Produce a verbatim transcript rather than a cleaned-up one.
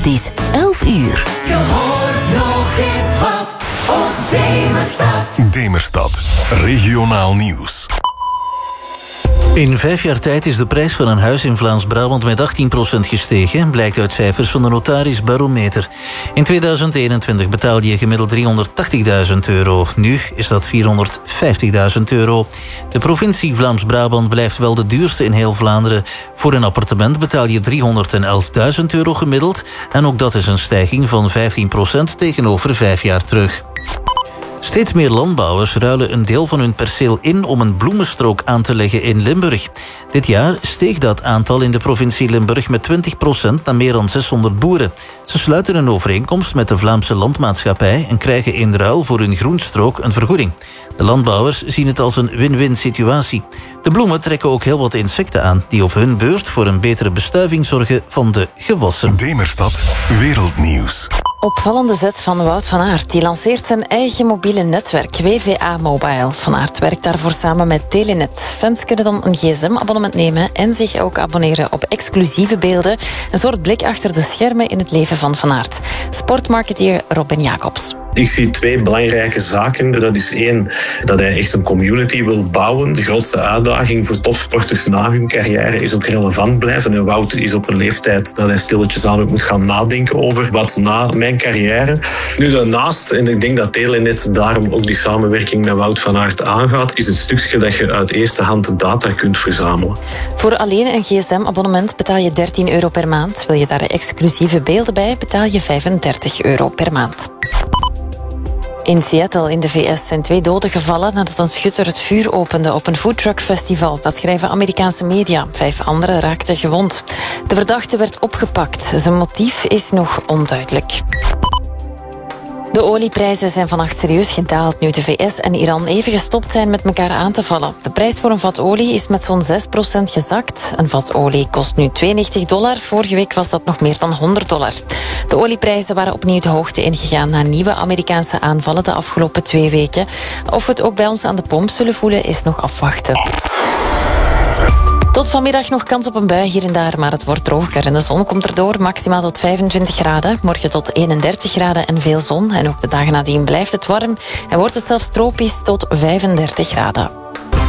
Het is elf uur. Je hoort nog eens wat op Demerstad. Demerstad, regionaal nieuws. In vijf jaar tijd is de prijs van een huis in Vlaams-Brabant met achttien procent gestegen, blijkt uit cijfers van de Notaris Barometer. In tweeduizend eenentwintig betaalde je gemiddeld driehonderdtachtigduizend euro. Nu is dat vierhonderdvijftigduizend euro. De provincie Vlaams-Brabant blijft wel de duurste in heel Vlaanderen. Voor een appartement betaal je driehonderdelfduizend euro gemiddeld. En ook dat is een stijging van vijftien procent tegenover vijf jaar terug. Steeds meer landbouwers ruilen een deel van hun perceel in om een bloemenstrook aan te leggen in Limburg. Dit jaar steeg dat aantal in de provincie Limburg met twintig procent naar meer dan zeshonderd boeren. Ze sluiten een overeenkomst met de Vlaamse Landmaatschappij en krijgen in ruil voor hun groenstrook een vergoeding. De landbouwers zien het als een win-win situatie. De bloemen trekken ook heel wat insecten aan die op hun beurt voor een betere bestuiving zorgen van de gewassen. Demerstad, wereldnieuws. Opvallende zet van Wout van Aert. Die lanceert zijn eigen mobiele netwerk, W V A Mobile. Van Aert werkt daarvoor samen met Telenet. Fans kunnen dan een gsm abonnement nemen en zich ook abonneren op exclusieve beelden. Een soort blik achter de schermen in het leven van Van Aert. Sportmarketeer Robin Jacobs. Ik zie twee belangrijke zaken. Dat is één, dat hij echt een community wil bouwen. De grootste uitdaging voor topsporters na hun carrière is ook relevant blijven. En Wout is op een leeftijd dat hij stilletjes aan ook moet gaan nadenken over wat na mijn carrière. Nu daarnaast, en ik denk dat Telenet daarom ook die samenwerking met Wout van Aert aangaat, is het stukje dat je uit eerste hand data kunt verzamelen. Voor alleen een gsm-abonnement betaal je dertien euro per maand. Wil je daar exclusieve beelden bij, betaal je vijfendertig euro per maand. In Seattle in de V S zijn twee doden gevallen nadat een schutter het vuur opende op een foodtruckfestival. Dat schrijven Amerikaanse media. Vijf anderen raakten gewond. De verdachte werd opgepakt. Zijn motief is nog onduidelijk. De olieprijzen zijn vannacht serieus gedaald nu de V S en Iran even gestopt zijn met elkaar aan te vallen. De prijs voor een vat olie is met zo'n zes procent gezakt. Een vat olie kost nu tweeënnegentig dollar. Vorige week was dat nog meer dan honderd dollar. De olieprijzen waren opnieuw de hoogte ingegaan na nieuwe Amerikaanse aanvallen de afgelopen twee weken. Of we het ook bij ons aan de pomp zullen voelen is nog afwachten. Tot vanmiddag nog kans op een bui hier en daar, maar het wordt droger en de zon komt erdoor, maximaal tot vijfentwintig graden. Morgen tot eenendertig graden en veel zon. En ook de dagen nadien blijft het warm en wordt het zelfs tropisch tot vijfendertig graden.